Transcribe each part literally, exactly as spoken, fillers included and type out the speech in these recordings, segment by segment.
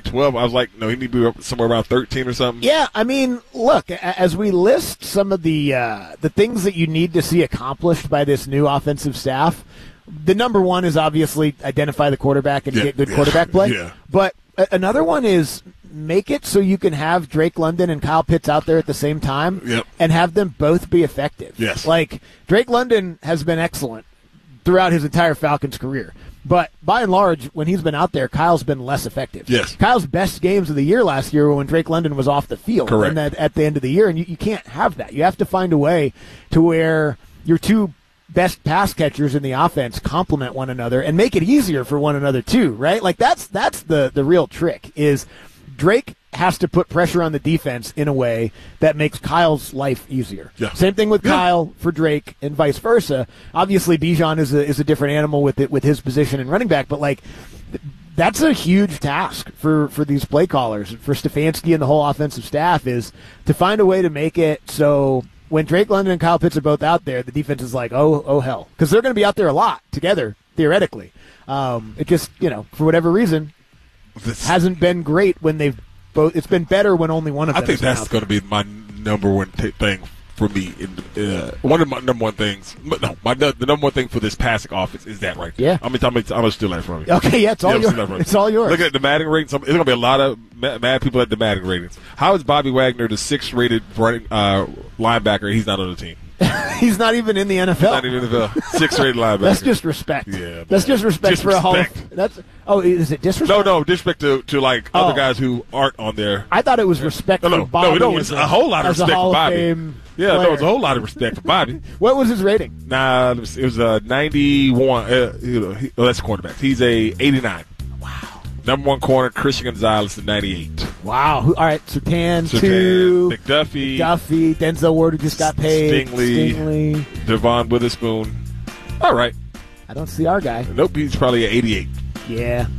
twelve. I was like, no, he need to be somewhere around thirteen or something. Yeah, I mean, look, as we list some of the uh, the things that you need to see accomplished by this new offensive staff, the number one is obviously identify the quarterback and yeah, get good yeah, quarterback play. Yeah. But another one is make it so you can have Drake London and Kyle Pitts out there at the same time yep. and have them both be effective. Yes. Like, Drake London has been excellent throughout his entire Falcons career. But by and large, when he's been out there, Kyle's been less effective. Yes. Kyle's best games of the year last year were when Drake London was off the field. Correct. And that at the end of the year, and you, you can't have that. You have to find a way to where your two best pass catchers in the offense complement one another and make it easier for one another too, right? Like that's that's the, the real trick is Drake has to put pressure on the defense in a way that makes Kyle's life easier. Yeah. Same thing with yeah. Kyle for Drake and vice versa. Obviously, Bijan is a, is a different animal with it, with his position in running back, but like that's a huge task for, for these play callers, for Stefanski and the whole offensive staff, is to find a way to make it so when Drake London and Kyle Pitts are both out there, the defense is like, oh, oh hell, because they're going to be out there a lot together theoretically. Um, it just, you know, for whatever reason, this hasn't been great when they've both. It's been better when only one of them. I think that's going to be my number one t- thing for me. In, uh, one of my number one things. No, my the number one thing for this passing offense is that right there. Yeah. I'm gonna I'm gonna steal that from you. Okay, yeah, it's all yeah, yours. It's all yours. Look at the Madden ratings. There's going to be a lot of mad people at the Madden ratings. How is Bobby Wagner the sixth rated running uh, linebacker? He's not on the team. He's not even in the N F L. He's not even in the N F L. Sixth rated linebacker. That's just respect. Yeah, that's just respect, disrespect. for a Hall of, that's Oh, is it disrespect? No, no, disrespect to, to like oh. other guys who aren't on there. I thought it was respect no, no, for Bobby. No, no, it's a, a whole lot of respect for Bobby. Yeah, player. no, it's a whole lot of respect for Bobby. What was his rating? Nah, it was, it was a ninety-one. Uh, you know, he, oh, that's quarterback. He's a eighty-nine. Wow. Number one corner, Christian Gonzalez, at ninety-eight. Wow. Who, all right, Surtain, Surtain, two. McDuffie. McDuffie, Denzel Ward, who just got paid. Stingley. Stingley. Devon Witherspoon. All right. I don't see our guy. Nope, he's probably an eighty-eight. Yeah.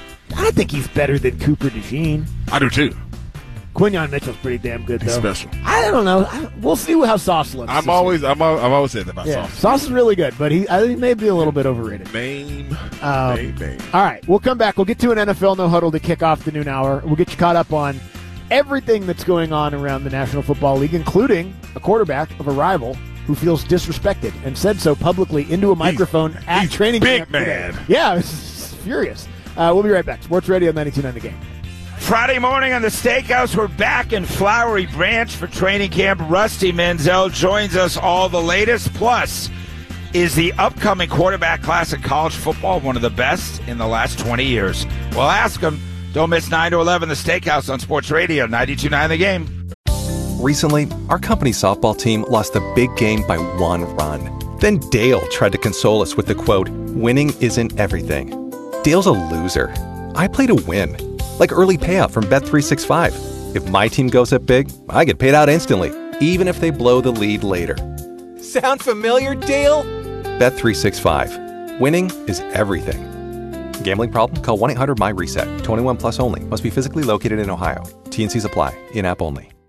I think he's better than Cooper DeJean. I do, too. Quinyon Mitchell's pretty damn good, though. He's special. I don't know. I, we'll see how Sauce looks. I'm always, I'm, al- I've always said that about yeah. Sauce. Sauce is really good, but he, I think he may be a little bit overrated. Name, um, name, name. All right, we'll come back. We'll get to an N F L No Huddle to kick off the noon hour. We'll get you caught up on everything that's going on around the National Football League, including a quarterback of a rival who feels disrespected and said so publicly into a microphone he's, at he's training big camp man. today. Yeah, it's furious. Uh, we'll be right back. Sports Radio ninety-two point nine The Game. Friday morning on the Steakhouse, we're back in Flowery Branch for training camp. Rusty Menzel joins us all the latest. Plus, is the upcoming quarterback class in college football one of the best in the last twenty years? We'll ask him. Don't miss nine to eleven, the Steakhouse on Sports Radio ninety-two point nine The Game. Recently, our company softball team lost a big game by one run. Then Dale tried to console us with the quote, "Winning isn't everything." Dale's a loser. I play to win. Like early payout from Bet three sixty-five. If my team goes up big, I get paid out instantly, even if they blow the lead later. Sound familiar, Dale? Bet three sixty-five. Winning is everything. Gambling problem? Call one eight hundred M Y RESET. twenty-one plus only. Must be physically located in Ohio. T and C's apply. In-app only.